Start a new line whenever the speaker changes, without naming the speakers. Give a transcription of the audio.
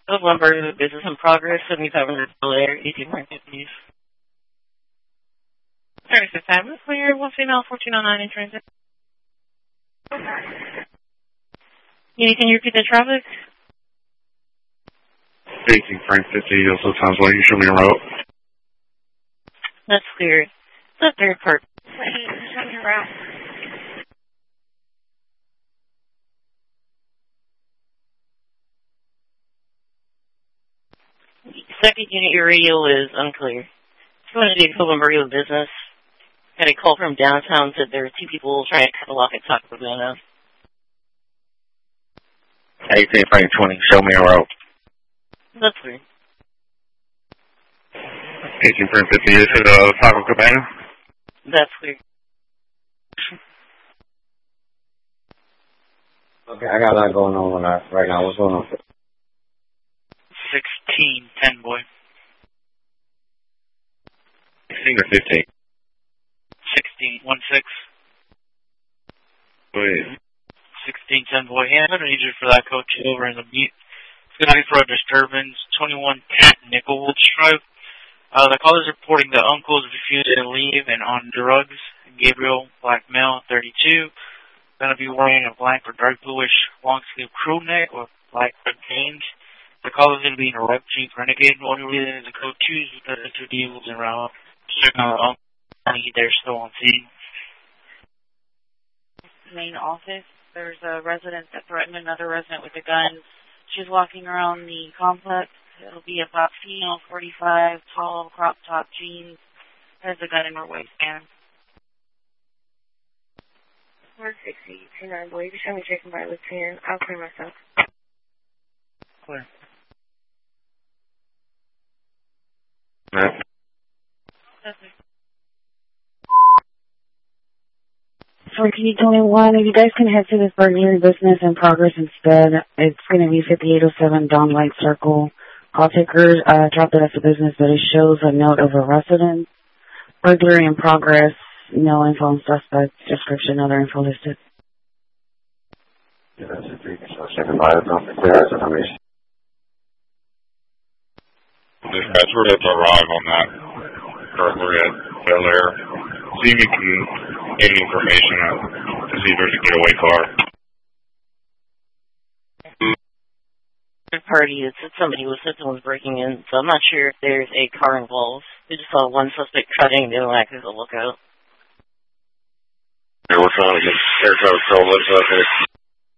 Lumber business in progress, 7500 Belair, 1850s.
Service time. Clear. One female, 1409 in transit. Can you repeat the traffic?
18 Frank 50, also times why you show me a route.
That's clear. The third part.
Show me a route.
Second unit, your radio is unclear. It's going to be a Lumber business. Had a call from downtown, said there were two people trying to cut a lock at Taco Bell.
18 Frank 20, show me a route.
That's clear.
18 Frank 50, is it Taco Cabana?
That's clear.
Okay, I got a lot going on right now. What's going on?
1610, boy.
16 or 15?
1616.
Go ahead.
1610, boy. Yeah, I'm going to need you for that coach over in the beat. It's going to be for a disturbance. 2110 Nickelwood Drive. The caller is reporting that uncle's refused to leave and on drugs. Gabriel, black male, 32. Going to be wearing a black or dark bluish long sleeve crew neck or black jeans. The caller is going to be in a red Jeep Renegade. Only reason is the code 2 because the 2 deals in route. Checking on the uncle. They're still on scene.
Main office. There's a resident that threatened another resident with a gun. She's walking around the complex. It'll be about female, 45, tall, crop top jeans. Has a gun in her waistband. 160, 29, boy. You can show me checking by with 10. I'll clear myself.
Clear.
Right.
For T21, if you guys can head to this burglary business in progress instead, it's going to be 5807 Don Light Circle. Call taker dropped it at the business, but it shows a note of a resident. Burglary in progress, no info on suspect, description, other info listed.
Yeah, that's it. So, second by the clear information.
Dispatch, we're about to arrive on that burglary at Bel Air. See if you can get any information to see if there's a getaway car.
Third party, it said somebody was breaking in, so I'm not sure if there's a car involved. We just saw one suspect cutting, the other actor as a lookout.
Yeah, we're trying to get air traffic control. Let's